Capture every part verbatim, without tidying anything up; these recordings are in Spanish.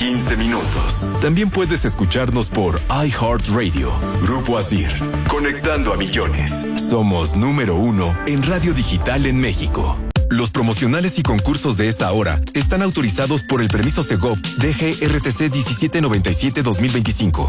quince minutos. También puedes escucharnos por iHeartRadio. Grupo Asir, conectando a millones. Somos número uno en radio digital en México. Los promocionales y concursos de esta hora están autorizados por el permiso Segov D G R T C diecisiete noventa y siete dos mil veinticinco.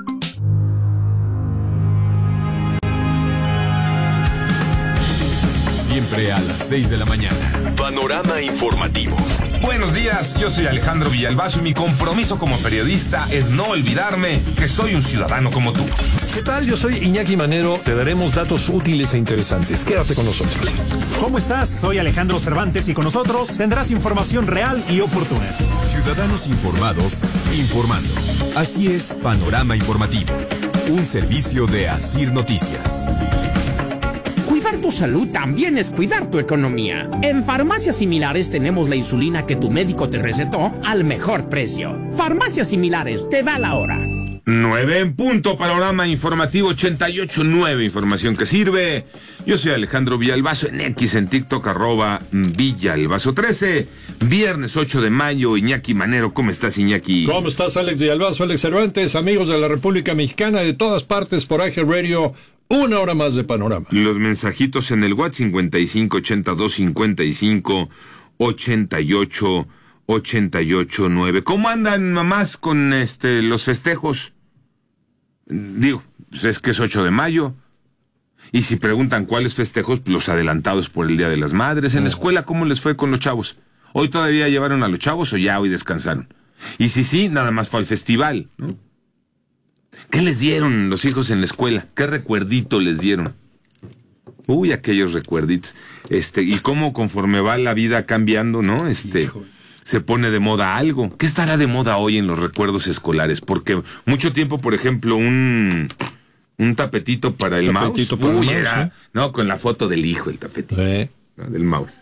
Siempre a las seis de la mañana. Panorama informativo. Buenos días, yo soy Alejandro Villalbazo y mi compromiso como periodista es no olvidarme que soy un ciudadano como tú. ¿Qué tal? Yo soy Iñaki Manero. Te daremos datos útiles e interesantes. Quédate con nosotros. ¿Cómo estás? Soy Alejandro Cervantes y con nosotros tendrás información real y oportuna. Ciudadanos informados, informando. Así es Panorama Informativo. Un servicio de Asir Noticias. Cuidar tu salud también es cuidar tu economía. En Farmacias Similares tenemos la insulina que tu médico te recetó al mejor precio. Farmacias Similares, te da la hora. nueve en punto, Panorama Informativo ochenta y ocho punto nueve, información que sirve. Yo soy Alejandro Villalbazo, en X, en TikTok, arroba Villalbazo trece. Viernes ocho de mayo, Iñaki Manero. ¿Cómo estás, Iñaki? ¿Cómo estás, Alex Villalbazo, Alex Cervantes, amigos de la República Mexicana, de todas partes por iHeartRadio? Una hora más de Panorama. Los mensajitos en el WhatsApp cincuenta y cinco ochenta y dos cincuenta y cinco ochenta y ocho ochenta y ocho nueve. ¿Cómo andan, mamás, con este los festejos? Digo, pues es que es ocho de mayo. Y si preguntan cuáles festejos, pues los adelantados por el Día de las Madres. En la escuela, ¿cómo les fue con los chavos? ¿Hoy todavía llevaron a los chavos o ya hoy descansaron? Y si sí, nada más fue al festival, ¿no? ¿Qué les dieron los hijos en la escuela? ¿Qué recuerdito les dieron? Uy, aquellos recuerditos. Este, y cómo conforme va la vida cambiando, ¿no? Este, Hijo. Se pone de moda algo. ¿Qué estará de moda hoy en los recuerdos escolares? Porque mucho tiempo, por ejemplo, un un tapetito para el tapetito mouse. Para Uy, el mouse, era, ¿eh? No, con la foto del hijo, el tapetito. Eh. ¿No? Del mouse.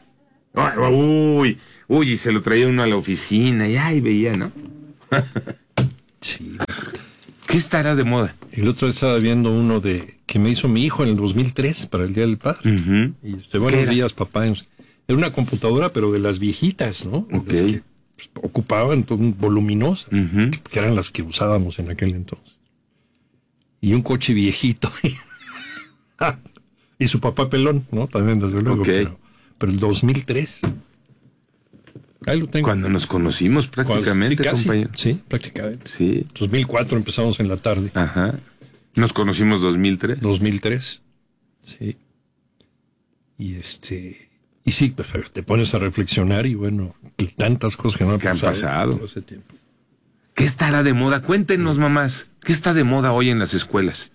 Uy, uy, y se lo traía uno a la oficina y ahí veía, ¿no? Sí. ¿Qué estará de moda? El otro día estaba viendo uno de que me hizo mi hijo en el dos mil tres para el Día del Padre. Uh-huh. Y este, buenos días, papá. Era una computadora, pero de las viejitas, ¿no? Ok. Las que pues, ocupaban todo un voluminosa, Uh-huh. que, que eran las que usábamos en aquel entonces. Y un coche viejito. Y su papá pelón, ¿no? También, desde luego. Okay. Pero, pero el dos mil tres. Ahí lo tengo. Cuando nos conocimos prácticamente, sí, casi. compañero. Sí, prácticamente. Sí. dos mil cuatro empezamos en la tarde. Ajá. Nos conocimos dos mil tres. dos mil tres. Sí. Y este... Y sí, pues, te pones a reflexionar y bueno, y tantas cosas que no han ¿Qué han pasado. pasado? Todo ese tiempo. ¿Qué estará de moda? Cuéntenos, mamás. ¿Qué está de moda hoy en las escuelas?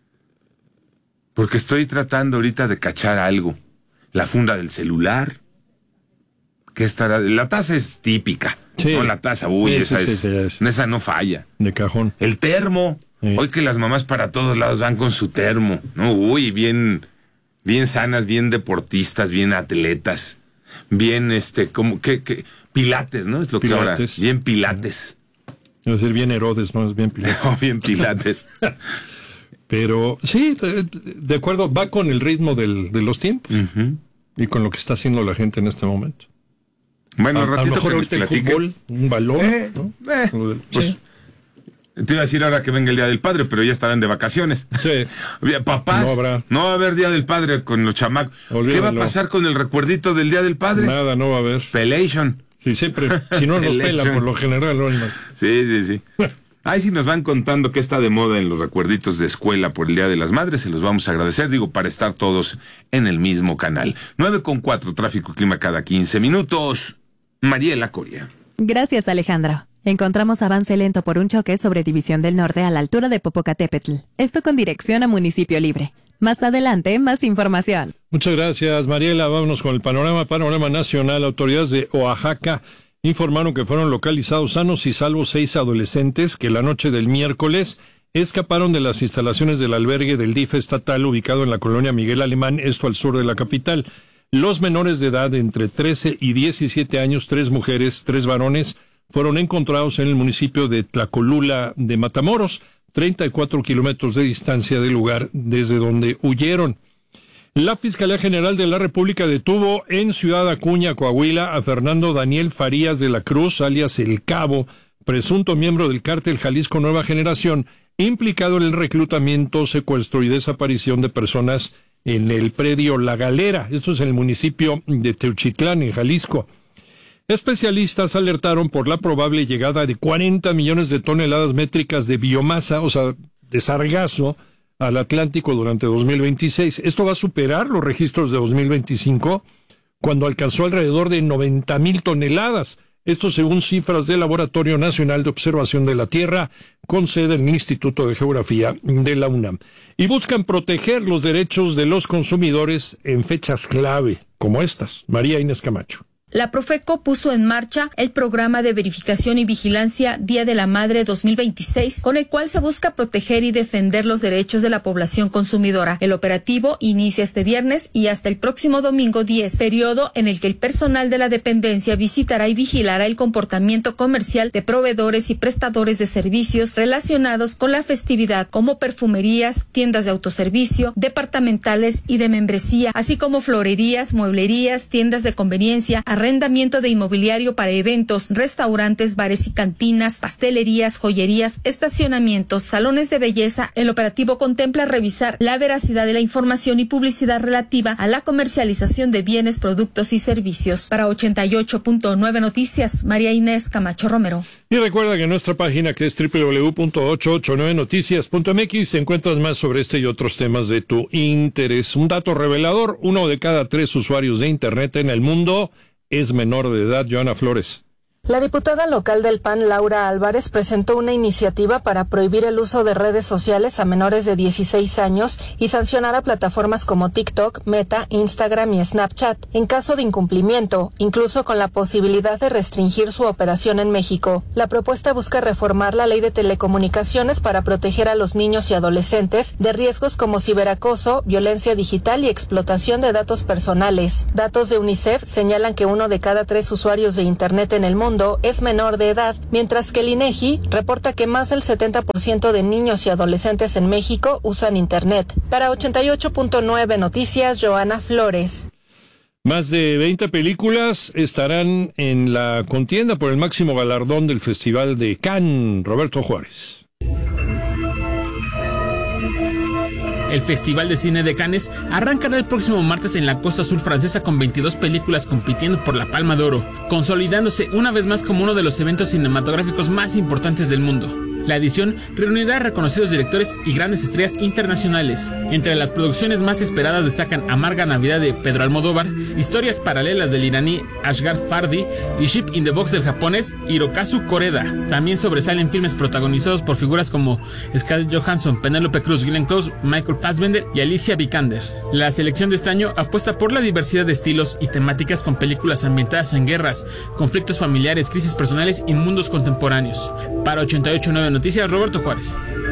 Porque estoy tratando ahorita de cachar algo. La funda del celular. ¿Qué estará? La taza es típica. Sí. No, la taza, uy, Sí, esa sí, es, sí, sí, sí. esa no falla. De cajón. El termo. Sí. Hoy que las mamás para todos lados van con su termo, ¿no? Uy, bien, bien sanas, bien deportistas, bien atletas, bien, este, como, que, que, pilates, ¿no? Es lo Pilates. que ahora, bien pilates. Es decir, bien Herodes, no es bien pilates. No, bien pilates. Pero sí, de, de acuerdo, va con el ritmo del, de los tiempos Uh-huh. y con lo que está haciendo la gente en este momento. Bueno, a, un a ratito lo mejor que nos ahorita el platique. fútbol, un balón, Eh, ¿no? eh, pues, Sí. Te iba a decir ahora que venga el Día del Padre, pero ya estarán de vacaciones. Sí. Oye, papás, No habrá. no va a haber Día del Padre con los chamacos. Olvídalo. ¿Qué va a pasar con el recuerdito del Día del Padre? Nada, no va a haber. Pelation. Sí, siempre, si no nos pelan por lo general, no, no. Sí, sí, sí. Ahí sí nos van contando qué está de moda en los recuerditos de escuela por el Día de las Madres, se los vamos a agradecer, digo, para estar todos en el mismo canal. nueve con cuatro, tráfico y clima cada quince minutos. Mariela Coria. Gracias, Alejandro. Encontramos avance lento por un choque sobre División del Norte a la altura de Popocatépetl. Esto con dirección a Municipio Libre. Más adelante, más información. Muchas gracias, Mariela. Vámonos con el panorama, panorama nacional. Autoridades de Oaxaca informaron que fueron localizados sanos y salvos seis adolescentes que la noche del miércoles escaparon de las instalaciones del albergue del D I F estatal ubicado en la colonia Miguel Alemán, esto al sur de la capital. Los menores de edad entre trece y diecisiete años, tres mujeres, tres varones, fueron encontrados en el municipio de Tlacolula de Matamoros, treinta y cuatro kilómetros de distancia del lugar desde donde huyeron. La Fiscalía General de la República detuvo en Ciudad Acuña, Coahuila, a Fernando Daniel Farías de la Cruz, alias El Cabo, presunto miembro del cártel Jalisco Nueva Generación, implicado en el reclutamiento, secuestro y desaparición de personas en el predio La Galera. Esto es en el municipio de Teuchitlán, en Jalisco. Especialistas alertaron por la probable llegada de cuarenta millones de toneladas métricas de biomasa, o sea, de sargazo, al Atlántico durante dos mil veintiséis. Esto va a superar los registros de dos mil veinticinco, cuando alcanzó alrededor de noventa mil toneladas. Esto según cifras del Laboratorio Nacional de Observación de la Tierra, con sede en el Instituto de Geografía de la UNAM. Y buscan proteger los derechos de los consumidores en fechas clave, como estas. María Inés Camacho. La Profeco puso en marcha el programa de verificación y vigilancia Día de la Madre dos mil veintiséis, con el cual se busca proteger y defender los derechos de la población consumidora. El operativo inicia este viernes y hasta el próximo domingo diez, periodo en el que el personal de la dependencia visitará y vigilará el comportamiento comercial de proveedores y prestadores de servicios relacionados con la festividad, como perfumerías, tiendas de autoservicio, departamentales y de membresía, así como florerías, mueblerías, tiendas de conveniencia, arrendamiento de inmobiliario para eventos, restaurantes, bares y cantinas, pastelerías, joyerías, estacionamientos, salones de belleza. El operativo contempla revisar la veracidad de la información y publicidad relativa a la comercialización de bienes, productos y servicios. Para ochenta y ocho punto nueve Noticias, María Inés Camacho Romero. Y recuerda que en nuestra página, que es doble u doble u doble u punto ochocientos ochenta y nueve noticias punto m x, encuentras más sobre este y otros temas de tu interés. Un dato revelador: uno de cada tres usuarios de Internet en el mundo es menor de edad. Joana Flores. La diputada local del P A N, Laura Álvarez, presentó una iniciativa para prohibir el uso de redes sociales a menores de dieciséis años y sancionar a plataformas como TikTok, Meta, Instagram y Snapchat en caso de incumplimiento, incluso con la posibilidad de restringir su operación en México. La propuesta busca reformar la ley de telecomunicaciones para proteger a los niños y adolescentes de riesgos como ciberacoso, violencia digital y explotación de datos personales. Datos de UNICEF señalan que uno de cada tres usuarios de Internet en el mundo es menor de edad, mientras que el INEGI reporta que más del setenta por ciento de niños y adolescentes en México usan Internet. Para ochenta y ocho punto nueve Noticias, Joana Flores. Más de veinte películas estarán en la contienda por el máximo galardón del Festival de Cannes. Roberto Juárez. El Festival de Cine de Cannes arrancará el próximo martes en la costa sur francesa con veintidós películas compitiendo por la Palma de Oro, consolidándose una vez más como uno de los eventos cinematográficos más importantes del mundo. La edición reunirá a reconocidos directores y grandes estrellas internacionales. Entre las producciones más esperadas destacan Amarga Navidad de Pedro Almodóvar, Historias paralelas del iraní Asghar Farhadi y Ship in the Box del japonés Hirokazu Koreda. También sobresalen filmes protagonizados por figuras como Scarlett Johansson, Penélope Cruz, Glenn Close, Michael Fassbender y Alicia Vikander. La selección de este año apuesta por la diversidad de estilos y temáticas con películas ambientadas en guerras, conflictos familiares, crisis personales y mundos contemporáneos. Para ochenta y ocho punto nueve Noticias, Roberto Juárez.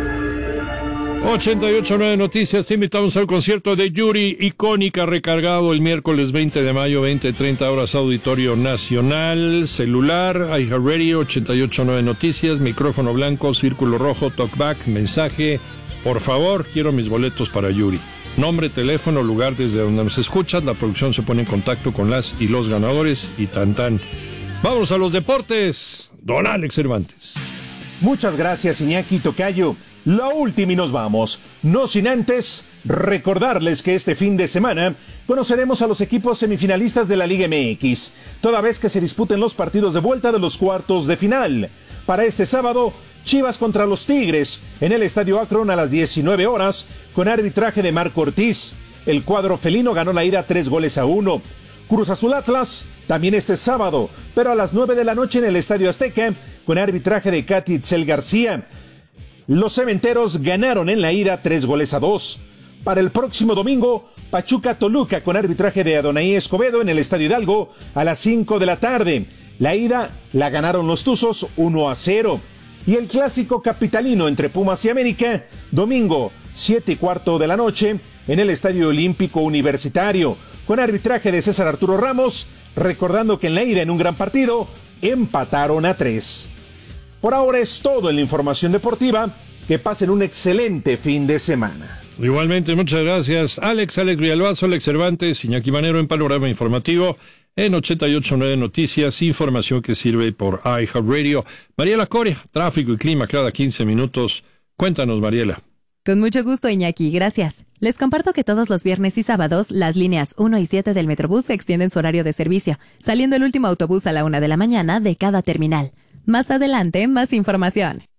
ochenta y ocho punto nueve Noticias, te invitamos al concierto de Yuri, icónica, recargado el miércoles veinte de mayo, veinte treinta horas, Auditorio Nacional, celular, iHeartRadio, ochenta y ocho punto nueve Noticias, micrófono blanco, círculo rojo, talkback, mensaje, por favor, quiero mis boletos para Yuri. Nombre, teléfono, lugar desde donde nos escuchas, la producción se pone en contacto con las y los ganadores y tan tan. Vamos a los deportes, don Alex Cervantes. Muchas gracias, Iñaki Tocayo. La última y nos vamos. No sin antes recordarles que este fin de semana conoceremos a los equipos semifinalistas de la Liga M X, toda vez que se disputen los partidos de vuelta de los cuartos de final. Para este sábado, Chivas contra los Tigres, en el Estadio Akron a las diecinueve horas, con arbitraje de Marco Ortiz. El cuadro felino ganó la ida tres goles a uno. Cruz Azul Atlas, también este sábado, pero a las nueve de la noche en el Estadio Azteca, con arbitraje de Katy Itzel García. Los cementeros ganaron en la ida tres goles a dos. Para el próximo domingo, Pachuca Toluca, con arbitraje de Adonai Escobedo en el Estadio Hidalgo a las cinco de la tarde. La ida la ganaron los Tuzos uno a cero. Y el clásico capitalino entre Pumas y América, domingo siete y cuarto de la noche en el Estadio Olímpico Universitario, con arbitraje de César Arturo Ramos, recordando que en la ida, en un gran partido, empataron a tres. Por ahora es todo en la información deportiva. Que pasen un excelente fin de semana. Igualmente, muchas gracias, Alex, Alex Villalbazo, Alex Cervantes, Iñaki Manero en Panorama Informativo. en ochenta y ocho punto nueve Noticias, información que sirve por iHeartRadio. Mariela Coria, tráfico y clima cada quince minutos. Cuéntanos, Mariela. Con mucho gusto, Iñaki, gracias. Les comparto que todos los viernes y sábados, las líneas uno y siete del Metrobús extienden su horario de servicio, saliendo el último autobús a la una de la mañana de cada terminal. Más adelante, más información.